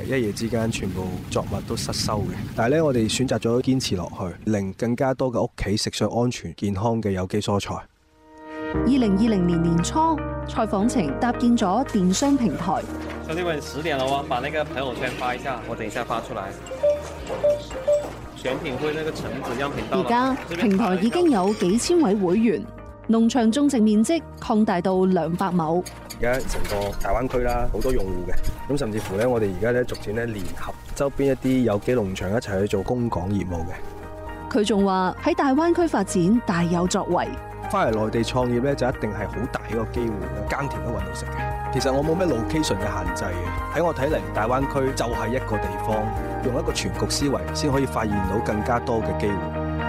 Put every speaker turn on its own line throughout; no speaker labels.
一夜之間全部作物都失收嘅。但係咧，我哋選擇咗堅持落去，令更加多嘅屋企食上安全健康嘅有機蔬菜。
2020年年初，蔡訪晴搭建咗電商平台。
兄弟們，10點了哦，把那個朋友圈發一下，我等一下發出來。選品會那個橙子樣品到了。
而家平台已經有幾千位會員，農場種植面積擴大到200畝。
而家成個大灣區啦，好多用戶嘅，咁甚至乎咧，我哋而家咧逐漸咧聯合周邊一啲有機農場一齊去做供港業務嘅。
佢仲話喺大灣區發展大有作為。
翻嚟內地創業咧，就一定係好大一個機會啦，耕田都揾到食嘅。其實我冇咩 location 嘅限制嘅，喺我睇嚟，大灣區就係一個地方，用一個全局思維先可以發現到更加多嘅機會。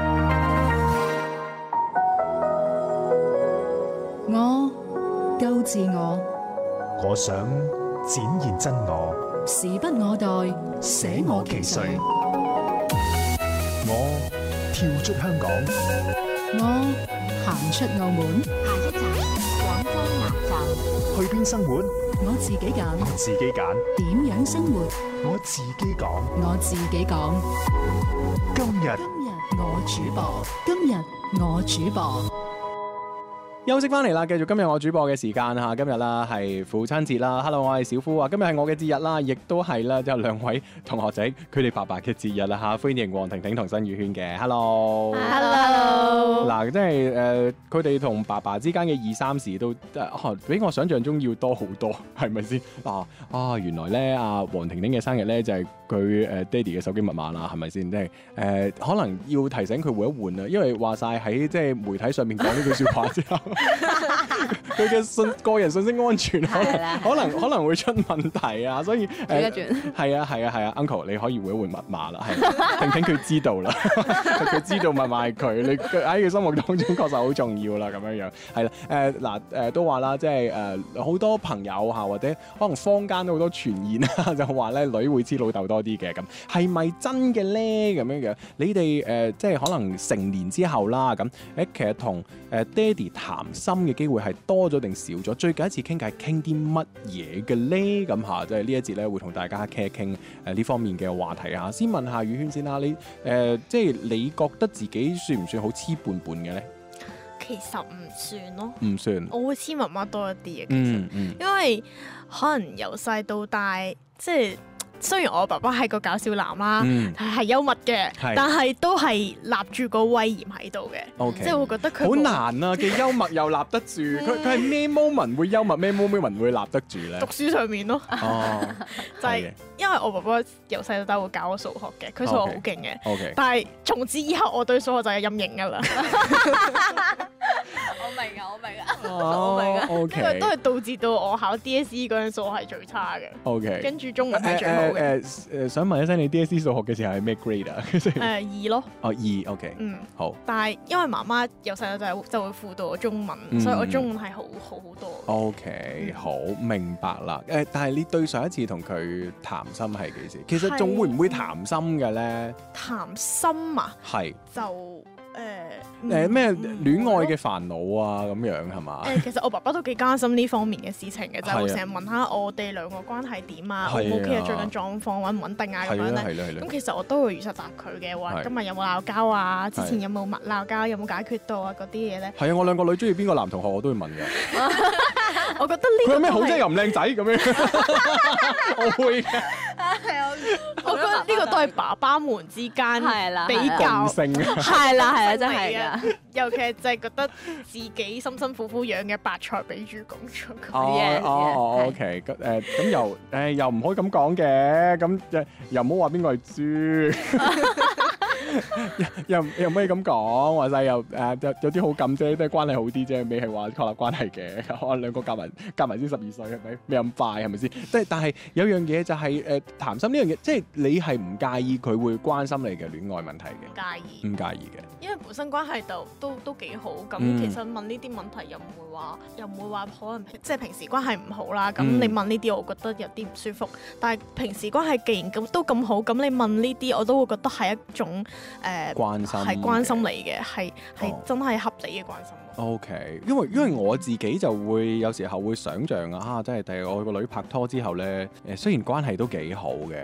我夠自我，
我想展現真我，
時不我待，捨我其誰。
我跳出香港，
我行出澳門。
下一站廣州南站。
去邊生活？
我自己揀。
我自己揀。
點樣生活？
我自己講。
我自己講。
今日
我主播。今日我主播。
休息翻嚟啦，繼續今日我主播嘅時間嚇，今日啦係父親節啦。Hello， 我係小夫啊，今日係我嘅節日啦，亦都係啦，有兩位同學仔佢哋爸爸嘅節日啦嚇，歡迎黃婷婷同新宇軒嘅。Hello， 嗱，即係佢哋同爸爸之間嘅二三事都比我想象中要多好多，係咪先？原來咧黃婷婷嘅生日咧就係佢爹哋嘅手機密碼啦，係咪先？即係可能要提醒佢換一換啊，因為話晒喺即係媒體上面講呢句説話之後。佢嘅個人信息安全可能會出問題啊，所以係啊 Uncle 你可以換一換密碼啦，婷婷佢知道啦，佢知道密碼係佢，你喺佢心目當中確實好重要啦，咁樣係啦，都話啦，即係好多朋友嚇或者可能坊間都好多傳言啦，就話咧女會知老豆多啲嘅，咁係咪真嘅咧？咁樣你哋即係可能成年之後啦，咁其實同爹哋談心嘅機會係多咗定少咗？最近一次傾偈傾啲乜嘢嘅咧？咁嚇，即係呢一節咧會同大家傾一傾呢方面嘅話題嚇。先問下宇軒先啦，你即係你覺得自己算唔算好黐半半嘅咧？
其實唔算咯，
唔算。
我會黐媽媽多一啲嘅，其實，因為可能由細到大，即係。雖然我爸爸係個搞笑男啦，係幽默嘅，但係都係立住個威嚴喺度嘅，即係會覺得佢好
難啊！既幽默又立得住，佢係咩 moment 會幽默，咩 moment 會立得住咧？
讀書上面咯，就係因為我爸爸由細到大會教我數學嘅，佢數學好勁嘅，但係從此以後我對數學就有陰影㗎啦。我明啊，因為都係導致到我考 DSE 嗰陣數學係最差嘅，跟住中文係最好嘅。
想問一聲，你 DSE 數學嘅時候係咩 grade 啊
？2咯。
2 OK。好。
但係因為媽媽由細到大就會輔導我中文，所以我中文係好多。
OK，好明白啦。但係你對上一次同佢談心係幾時？其實仲會唔會談心嘅咧？
談心啊？
係。
就。
咩戀愛嘅煩惱啊咁樣係嘛？
其實我爸爸都幾關心呢方面嘅事情嘅，就係會成日問下我哋兩個關係點啊，O 唔 OK 啊，最近狀況穩唔穩定啊咁樣咧。咁其實我都會如實答佢嘅，話今日有冇鬧交啊？之前有冇鬧交？有冇解決到啊？嗰啲嘢咧。係啊，
我兩個女中意邊個男同學我都會問嘅。
我覺得呢個
佢有咩好啫？又唔靚仔咁樣。我會嘅。
我覺得呢個都係爸爸們之間比較
性嘅。
係啦，真係嘅。尤其係就係覺得自己辛辛苦苦養嘅白菜俾豬公出。
OK， 咁又唔可以咁講嘅，咁又唔好話邊個係豬。又唔可以咁講，話晒又有啲好感啫，都係關係好啲啫，未係話確立關係嘅。可能兩個夾埋先12歲，係咪？未咁快，係咪先？但係有樣嘢就係談心呢樣嘢，即係你係唔介意佢會關心你嘅戀愛問題嘅？唔介意嘅，
因為本身關係都幾好。咁其實問呢啲問題又唔會話可能即係平時關係唔好啦。咁你問呢啲，我覺得有啲唔舒服。但係平時關係既然都咁好，咁你問呢啲，我都會覺得係一種
關心，
係關心你嘅，係真係合理嘅關心。
OK，因為我自己就會有時候會想像即係第日我個女拍拖之後咧，雖然關係都幾好嘅，